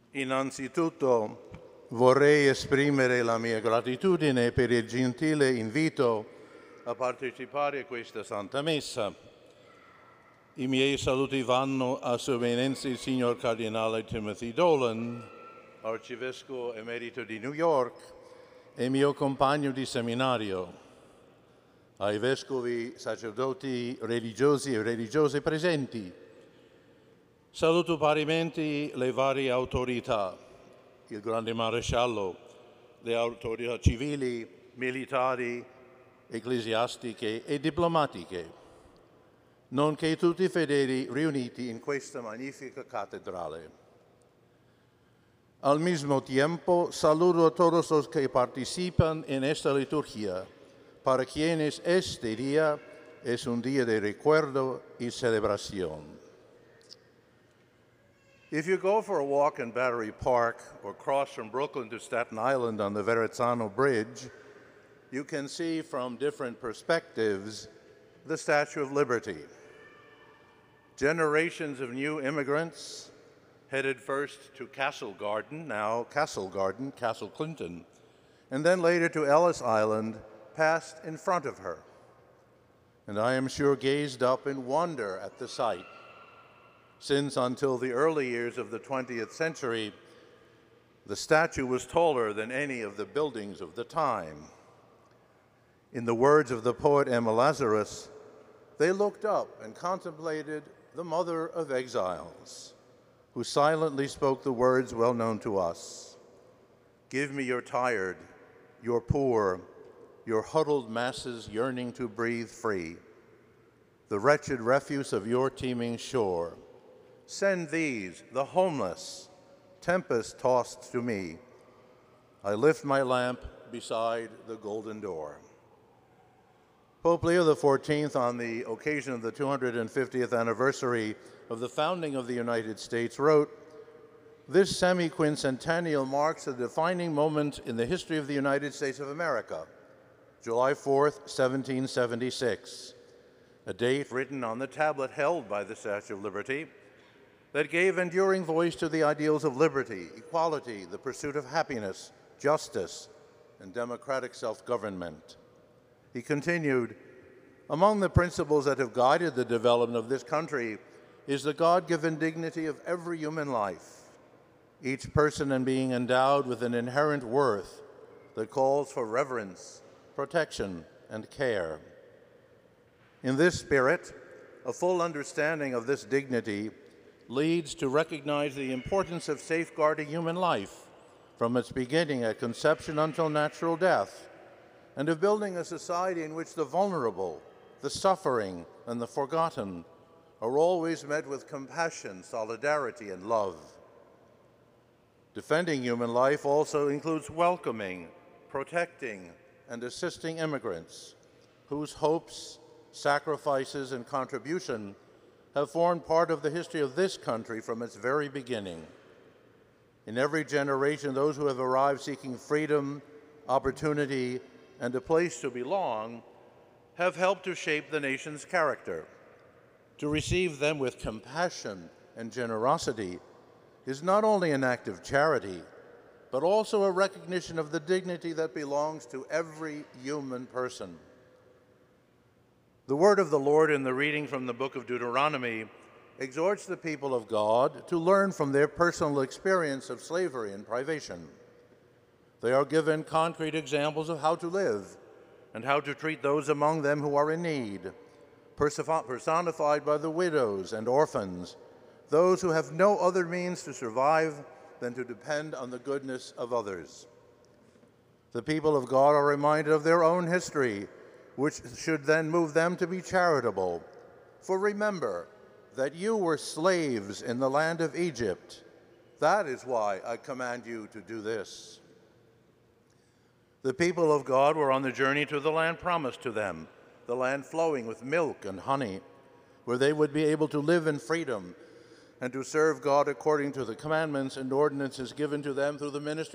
Innanzitutto vorrei esprimere la mia gratitudine per il gentile invito a partecipare a questa Santa Messa. I miei saluti vanno a Sua Eminenza il Signor Cardinale Timothy Dolan, Arcivescovo Emerito di New York e mio compagno di seminario, ai vescovi, sacerdoti religiosi e religiose presenti. Saluto parimenti le varie autorità, il Grande Maresciallo, le autorità civili, militari, ecclesiastiche e diplomatiche, nonché tutti i fedeli riuniti in questa magnifica cattedrale. Al mismo tiempo, saludo a todos los que participan en esta liturgia, para quienes este día es un día de recuerdo y celebración. If you go for a walk in Battery Park or cross from Brooklyn to Staten Island on the Verrazzano Bridge, you can see from different perspectives the Statue of Liberty. Generations of new immigrants headed first to Castle Garden, now Castle Garden, Castle Clinton, and then later to Ellis Island, passed in front of her. And I am sure gazed up in wonder at the sight, since until the early years of the 20th century, the statue was taller than any of the buildings of the time. In the words of the poet Emma Lazarus, they looked up and contemplated the mother of exiles, who silently spoke the words well known to us. Give me your tired, your poor, your huddled masses yearning to breathe free, the wretched refuse of your teeming shore. Send these, the homeless, tempest-tossed to me. I lift my lamp beside the golden door. Pope Leo XIV, on the occasion of the 250th anniversary of the founding of the United States, wrote, "This semi-quincentennial marks a defining moment in the history of the United States of America, July 4th, 1776, a date written on the tablet held by the Statue of Liberty that gave enduring voice to the ideals of liberty, equality, the pursuit of happiness, justice, and democratic self-government." He continued, "Among the principles that have guided the development of this country is the God-given dignity of every human life, each person and being endowed with an inherent worth that calls for reverence, protection, and care. In this spirit, a full understanding of this dignity leads to recognize the importance of safeguarding human life from its beginning at conception until natural death, and of building a society in which the vulnerable, the suffering, and the forgotten are always met with compassion, solidarity, and love. Defending human life also includes welcoming, protecting, and assisting immigrants whose hopes, sacrifices, and contribution have formed part of the history of this country from its very beginning. In every generation, those who have arrived seeking freedom, opportunity, and a place to belong have helped to shape the nation's character. To receive them with compassion and generosity is not only an act of charity, but also a recognition of the dignity that belongs to every human person. The word of the Lord in the reading from the book of Deuteronomy exhorts the people of God to learn from their personal experience of slavery and privation. They are given concrete examples of how to live and how to treat those among them who are in need, personified by the widows and orphans, those who have no other means to survive than to depend on the goodness of others. The people of God are reminded of their own history, which should then move them to be charitable. For remember that you were slaves in the land of Egypt. That is why I command you to do this. The people of God were on the journey to the land promised to them, the land flowing with milk and honey, where they would be able to live in freedom and to serve God according to the commandments and ordinances given to them through the ministry